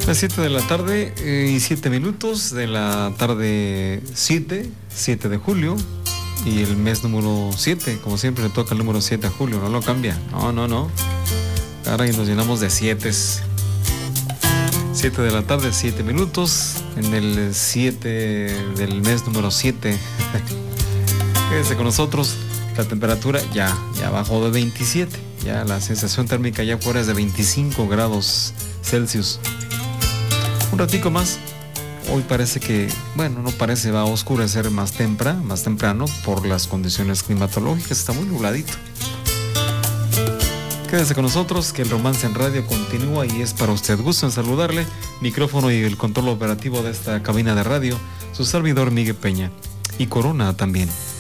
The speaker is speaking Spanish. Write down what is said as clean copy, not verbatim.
Las 7 de la tarde y 7 minutos de la tarde 7 de julio. Y el mes número 7, como siempre le toca el número 7 a julio, no lo cambia. No. Ahora nos llenamos de 7. 7 de la tarde, 7 minutos, en el 7 del mes número 7. Quédese con nosotros. La temperatura ya bajó de 27. Ya la sensación térmica ya fuera es de 25 grados Celsius. Un ratico más. Hoy parece que, no parece, va a oscurecer más temprano por las condiciones climatológicas. Está muy nubladito. Quédese con nosotros, que el Romance en Radio continúa y es para usted. Gusto en saludarle. Micrófono y el control operativo de esta cabina de radio, su servidor Miguel Peña. Y Corona también.